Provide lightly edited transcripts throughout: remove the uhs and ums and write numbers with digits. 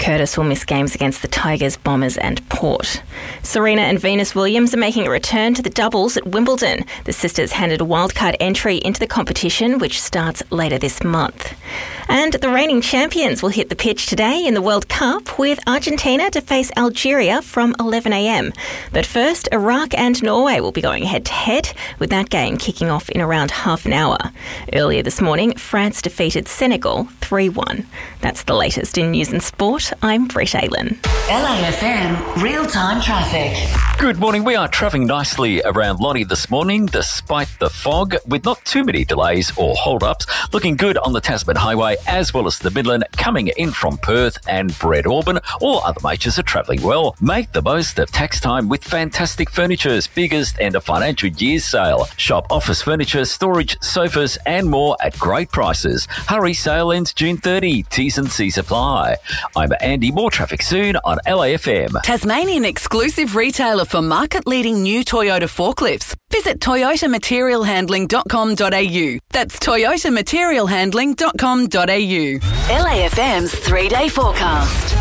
Curtis will miss games against the Tigers, Bombers and Port. Serena and Venus Williams are making a return to the doubles at Wimbledon. The sisters handed a wildcard entry into the competition, which starts later this month. And the reigning champions will hit the pitch today in the World Cup, with Argentina to face Algeria from 11 a.m. But first, Iraq and Norway will be going head-to-head, with that game kicking off in around half an hour. Earlier this morning, France defeated Senegal 3-1. That's the latest in news and sport. I'm Brett Aylen. LAFM real-time traffic. Good morning. We are travelling nicely around Lonnie this morning, despite the fog, with not too many delays or hold-ups. Looking good on the Tasman Highway, as well as the Midland, coming in from Perth and Auburn. All other majors are travelling well. Make the most of tax time with Fantastic Furniture's biggest end of financial year's sale. Shop office furniture, storage, sofas and more at great prices. Hurry, sale ends June 30. T's and C's apply. I'm Andy. More traffic soon on LAFM. Tasmanian exclusive retailer for market-leading new Toyota forklifts. Visit toyotamaterialhandling.com.au. That's toyotamaterialhandling.com.au. LAFM's 3-day forecast.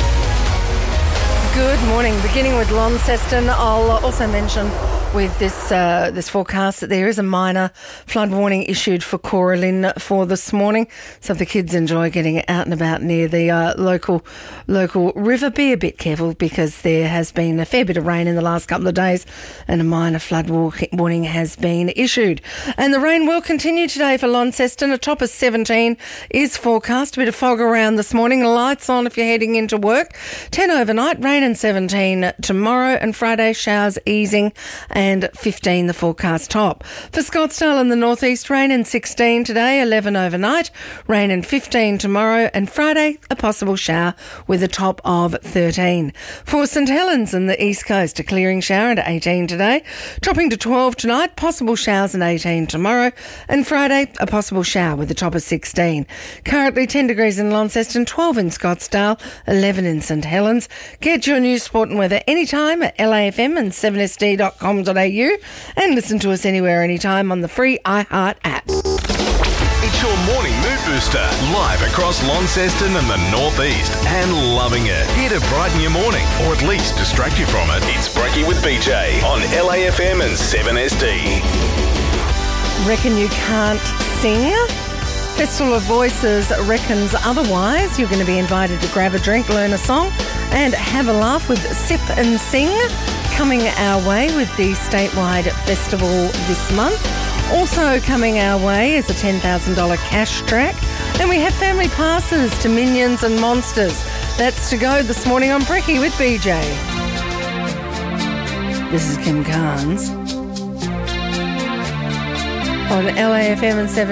Good morning. Beginning with Launceston, I'll also mention with this forecast that there is a minor flood warning issued for Coralyn for this morning. So if the kids enjoy getting out and about near the local river, be a bit careful because there has been a fair bit of rain in the last couple of days and a minor flood warning has been issued. And the rain will continue today for Launceston. A top of 17 is forecast. A bit of fog around this morning. Lights on if you're heading into work. 10 overnight, rain and 17 tomorrow, and Friday showers easing and 15 the forecast top. For Scottsdale in the northeast, rain and 16 today, 11 overnight, rain and 15 tomorrow, and Friday a possible shower with a top of 13. For St Helens in the east coast, a clearing shower and 18 today, dropping to 12 tonight, possible showers and 18 tomorrow, and Friday a possible shower with a top of 16. Currently 10 degrees in Launceston, 12 in Scottsdale, 11 in St Helens. Get your news, sport and weather anytime at LAFM and 7sd.com.au and listen to us anywhere, anytime on the free iHeart app. It's your morning mood booster, live across Launceston and the northeast, and loving it. Here to brighten your morning, or at least distract you from it. It's Brekkie with BJ on LAFM and 7SD. Reckon you can't sing? Festival of Voices reckons otherwise. You're going to be invited to grab a drink, learn a song and have a laugh with Sip and Sing coming our way with the statewide festival this month. Also coming our way is a $10,000 cash track, and we have family passes to Minions and Monsters. That's to go this morning on Brekkie with BJ. This is Kim Carnes on LAFM and 7